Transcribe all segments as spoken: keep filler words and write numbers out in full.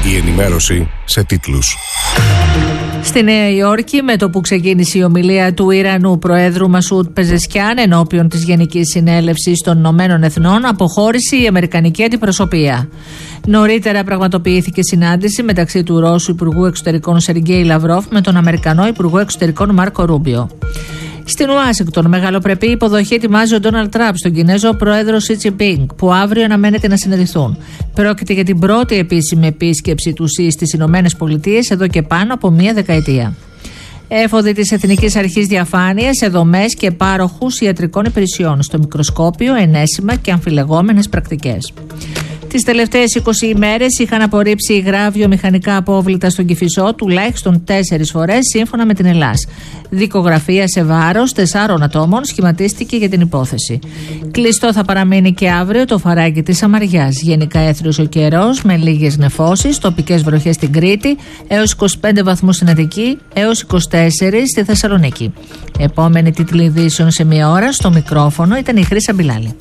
Η ενημέρωση σε τίτλους. Στη Νέα Υόρκη, με το που ξεκίνησε η ομιλία του Ιρανού Προέδρου Μασούντ Πεζεσκιάν ενώπιον της Γενικής Συνέλευσης των Ηνωμένων Εθνών, αποχώρησε η Αμερικανική αντιπροσωπεία. Νωρίτερα πραγματοποιήθηκε συνάντηση μεταξύ του Ρώσου Υπουργού Εξωτερικών Σεργέη Λαυρόφ με τον Αμερικανό Υπουργό Εξωτερικών Μάρκο Ρούμπιο. Στην Ουάσιγκτον, μεγαλοπρεπή υποδοχή ετοιμάζει ο Ντόναλντ Τραμπ στον Κινέζο πρόεδρο Σι Τζινπίνγκ, που αύριο αναμένεται να συναντηθούν. Πρόκειται για την πρώτη επίσημη επίσκεψη του Σι στις Ηνωμένες Πολιτείες εδώ και πάνω από μία δεκαετία. Έφοδοι της Εθνικής Αρχής Διαφάνειας σε δομές και πάροχους ιατρικών υπηρεσιών, στο μικροσκόπιο, ενέσιμα και αμφιλεγόμενες πρακτικές. Τις τελευταίες είκοσι ημέρες είχαν απορρίψει υγρά βιομηχανικά απόβλητα στον Κηφισό τουλάχιστον τέσσερις φορές, σύμφωνα με την ΕΛΑΣ. Δικογραφία σε βάρος τεσσάρων ατόμων σχηματίστηκε για την υπόθεση. Κλειστό θα παραμείνει και αύριο το φαράγγι της Σαμαριάς. Γενικά έθριος ο καιρός με λίγες νεφώσεις, τοπικές βροχές στην Κρήτη, έως είκοσι πέντε βαθμούς στην Αττική, έως είκοσι τέσσερα στη Θεσσαλονίκη. Επόμενη τίτλη ειδήσεων σε μία ώρα, στο μικρόφωνο ήταν η Χρύσα Μπιλάλη.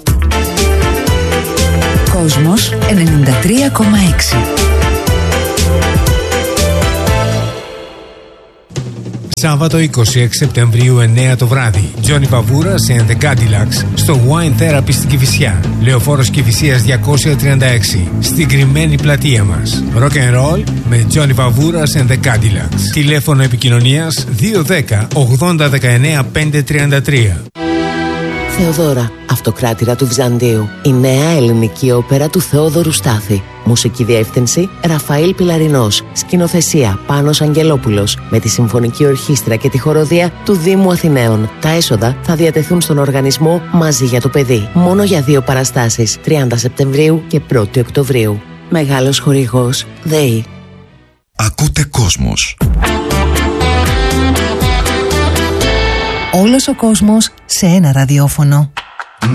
Κόσμος ενενήντα τρία κόμμα έξι. Σάββατο είκοσι έξι Σεπτεμβρίου εννέα το βράδυ. Τζόνι Βαβούρας and the Cadillacs στο Wine Therapy στην Κηφισιά. Λεωφόρος Κηφισίας διακόσια τριάντα έξι. Στην κρυμμένη πλατεία μας. Rock and Roll με Τζόνι Βαβούρας and the Cadillacs. Τηλέφωνο επικοινωνίας δύο δέκα ογδόντα δεκαεννέα πεντακόσια τριάντα τρία. Θεοδώρα, αυτοκράτηρα του Βυζαντίου. Η νέα ελληνική όπερα του Θεόδωρου Στάθη. Μουσική διεύθυνση Ραφαήλ Πιλαρινός. Σκηνοθεσία Πάνος Αγγελόπουλος. Με τη Συμφωνική Ορχήστρα και τη Χοροδία του Δήμου Αθηναίων. Τα έσοδα θα διατεθούν στον οργανισμό Μαζί για το Παιδί. Μόνο για δύο παραστάσεις, τριάντα Σεπτεμβρίου και πρώτη Οκτωβρίου. Μεγάλος χορηγός ΔΕΗ. Ακούτε Κόσμος. Όλος ο κόσμος σε ένα ραδιόφωνο.